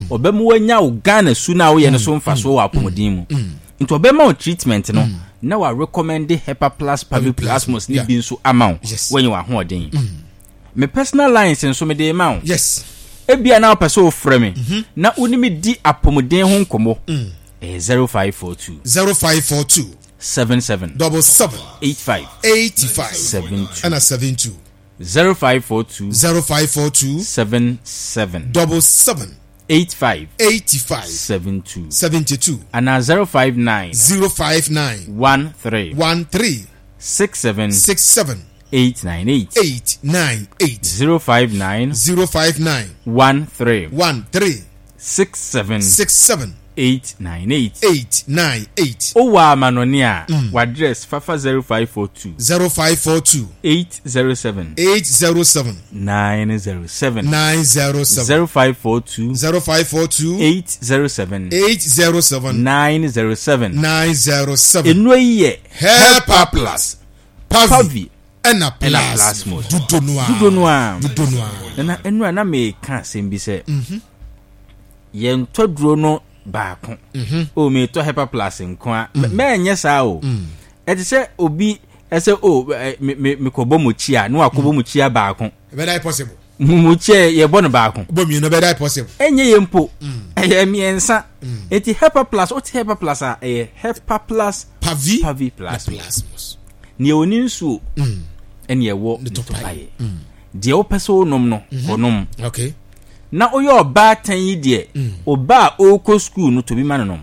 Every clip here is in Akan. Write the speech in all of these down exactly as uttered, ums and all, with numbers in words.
obemu wanya wo Ghana su na wo ye ne so mfa so wa apomodin mu nti obema wo treatment no na wa recommend Hepa Plus Paviplasmos ni bi nso amount when wa hoden me personal lines nso me dey amount yes ebia na opese o frɛ me na unimi di apomodin ho nkomo eh zero five four two zero five four two seven seven double seven eight five eight five seven two and a seven two zero five four two zero five four two seven seven double seven eight five eight five seven two seventy two and a zero five nine zero five nine one three one three six seven six seven eight nine eight eight nine eight zero five nine zero five nine one three one three six seven six seven eight nine eight eight nine eight. O wa manonia wa address Fafa zero five four two zero five four two eight zero seven eight zero seven nine zero seven nine zero seven zero five four two zero five four two eight zero seven eight zero seven nine zero seven nine zero seven. Eno ye Hepa Plus Pavi ena Plasmos Dudonoa Dudonoa Dudonoa na eno na me ka sembi se mhm ye ntoduro no baako o me to Hepa Plus nko me enye saa o e te se obi e se o me me kobo mochia na wakobo mochia baako very possible mochia ye bo no baako bo mi no very possible enye ye mpo e miensa eti Hepa Plus o te Hepa Plus a e Hepa Plus Pavi Pavi Plasmos ni oni nsu ene ye wo to paye de o peso nom no onom okay na oyo oba tan yi de oba oko school no to bi manom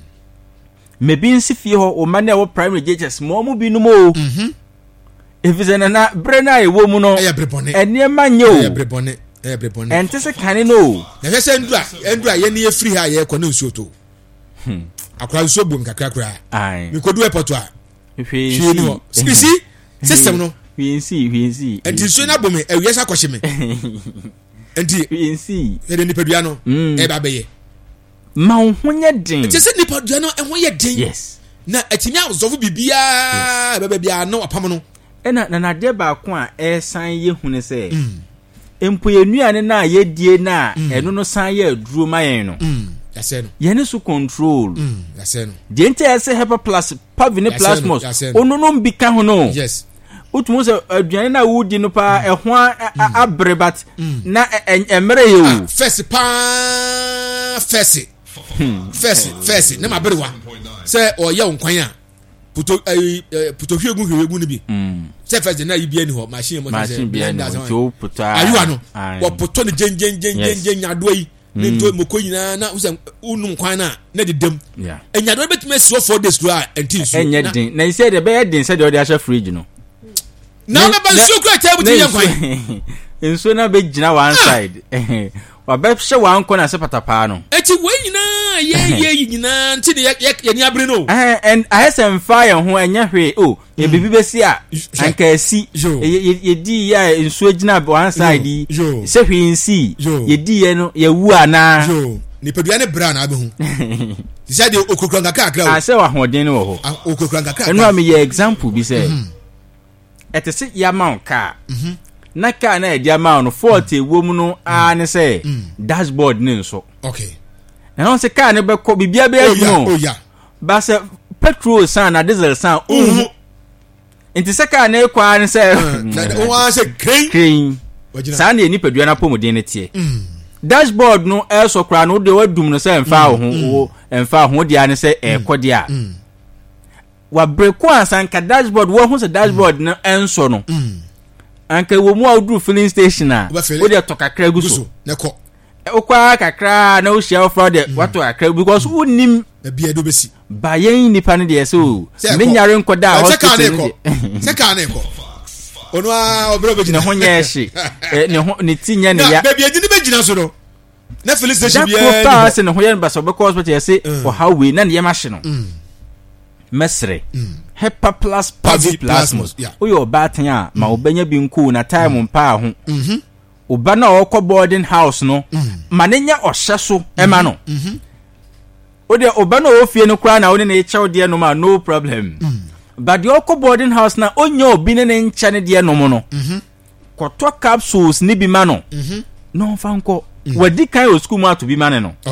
me bi nsi fie ho o ma na wo primary J H S mo mu bi no mo mhm efizena na bre na e wo mu no ene ma nye o e brebone e brebone ente se kane no na hwese ndura ndura ye ne ye free ha ye ko na nsuo to hm akwa nsuo bom kakra kra ai mi kodu airport a hwe ni ho sisi system no hwe nsi hwe nsi enti nsuo na bom e wiesa kwhye me enti hwe nsi e de nipadua no e ba beye ma ho nye din enti se nipadua no e ho ye din yes na atimi azofu bibia bebe bia no apam no ena na na de ba ko a e san ye hune se empo yenuane na ye die na eno no san ye aduro mayen no yase no ye ne so control yase no de ente ese Hepa Plus Pavine Plasmos ono no mbika ho no yes utumo se aduane na wudi no pa ehho abrebat na emre ye o first pa first first first na mabrewa se oye onkwan a puto eh puto hwegu hwegu ni bi se first na yibia ni ho machine mo se blender jo puta ayu ano wo puto ni jen jen jen jen jen nyado yi ni to moko nyina na usa unu nkwan na na de dem enyado betime so four days to a enti so enye din na ise de be din se de odi asha fridge no na na ba so kra table ti yankwan enso na be gina one side wa be hye wan ko na se patapa no eti we nyina ye ye nyina nti de ye ni abre no eh and I have fire ho enya hwe o ye bibi be si a anka asi ye di ya enso gina one side se hwe nsi ye di ye no ye wu ana ni pedua ne bra na abe hu ti say de okokura ngaka akra o a se wa hoden no ho okokura ngaka eno am ye example bi say etese ya man ka na ka na e dia man no forty wo mu no a ne say dashboard ne nso okay na no se ka ne be ko bibia be adwuma oh ya ba se petrol san na diesel san uhu enti se ka na kwa ne say o wa se crane crane san ne nipadua na pomodin ne tie dashboard no e so kra no de wadum no say emfa ho emfa ho dia ne say e kodia wa breko asanka dashboard wo hu se dashboard no enso no anka wo mu awdu filling station a wo de to kakra guso ne ko o kwa kakra na o share for de wato kakra because wo nim na bia do besi ba yen nipa ne de so me nyare nkoda hospital se ka ne ko ono a obro be gina ho nye hye ne ho ne tinya ne ya ba bia gini be gina so no na filling station bia ko pa se ne ho ye ba so be ko hospital se o hawe na ne ye ma hye no mesre Hepa Plus Paviplasmos oyo baten a ma obanya bi nku na time mpa ho mhm oba na okọ boarding house no ma nenya ohye so e ma no mhm ode oba na ofie no kra na woni na eche ode no ma no problem but the okọ boarding house na onya obi ne ncha ne de no mo no mhm koto capsules ni bi ma no mhm no fa nko wadi kan o school ma to bi ma ne no